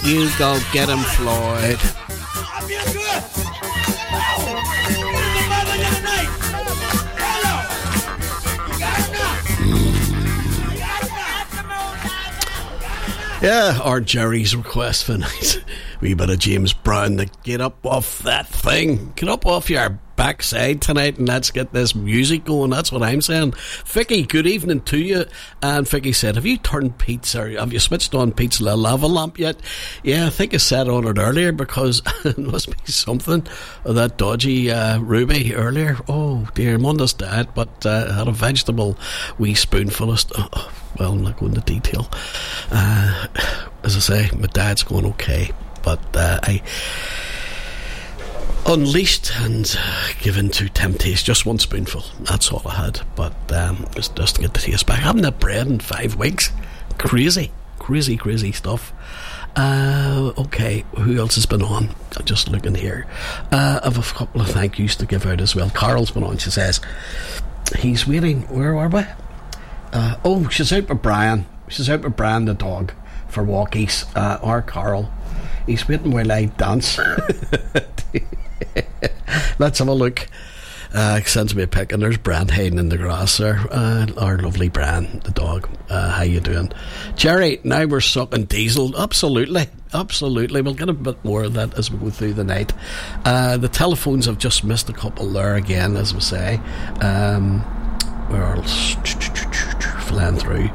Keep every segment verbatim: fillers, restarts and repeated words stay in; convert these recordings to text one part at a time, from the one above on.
You go get him, Floyd. I feel good. Who's the mother of the night? Hello. You got it now. You got it now. Yeah, or Jerry's request for night. Wee bit of James Brown to get up off that thing. Get up off your backside tonight and let's get this music going. That's what I'm saying. Vicky, good evening to you. And Vicky said, have you turned Pete's, or have you switched on Pete's lava lamp yet? Yeah, I think I said on it earlier because it must be something of that dodgy uh, Ruby earlier. Oh dear, Monda's dead, but uh, had a vegetable wee spoonful of st- oh, well, I'm not going into detail. Uh, as I say, my dad's going okay, but uh, I unleashed and uh, given to temptation. Just one spoonful, that's all I had, but um, just, just to get the taste back. I haven't had bread in five weeks. Crazy, crazy, crazy stuff. Uh, okay, who else has been on? I'm just looking here. uh, I have a couple of thank yous to give out as well. Carol's been on. She says he's waiting. Where are we? Uh, oh, she's out with Brian. She's out with Brian the dog for walkies. Uh, or Carl, he's waiting while I dance. Let's have a look. Uh, sends me a pic, and there's Bran hiding in the grass there. Uh, our lovely Bran, the dog. Uh, how you doing, Jerry? Now we're sucking diesel. Absolutely, absolutely. We'll get a bit more of that as we go through the night. Uh, the telephones have just missed a couple there again, as we say. Um, where else? Flying through.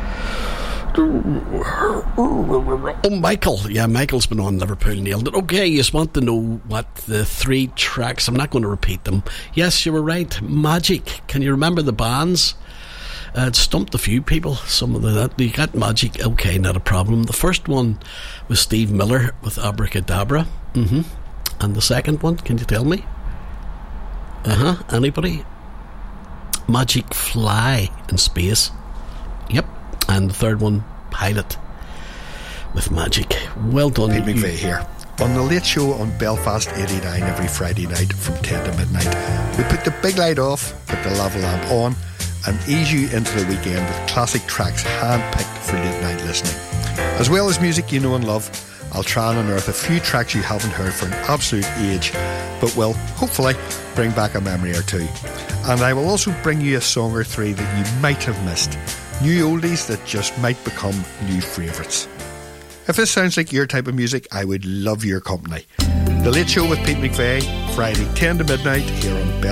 Oh, Michael. Yeah, Michael's been on Liverpool, nailed it. Okay, you just want to know what the three tracks, I'm not going to repeat them. Yes, you were right. Magic. Can you remember the bands? Uh, it stumped a few people. Some of the, you got Magic. Okay, not a problem. The first one was Steve Miller with Abracadabra. Mm-hmm. And the second one, can you tell me? Uh-huh. Anybody? Magic Fly in Space. Yep. And the third one, Pilot with Magic. Well done. Pete McVeigh here. On the Late Show on Belfast eighty-nine every Friday night from ten to midnight, we put the big light off, put the lava lamp on, and ease you into the weekend with classic tracks hand-picked for late night listening. As well as music you know and love, I'll try and unearth a few tracks you haven't heard for an absolute age, but will, hopefully, bring back a memory or two. And I will also bring you a song or three that you might have missed. New oldies that just might become new favourites. If this sounds like your type of music, I would love your company. The Late Show with Pete McVeigh, Friday ten to midnight here on Bell.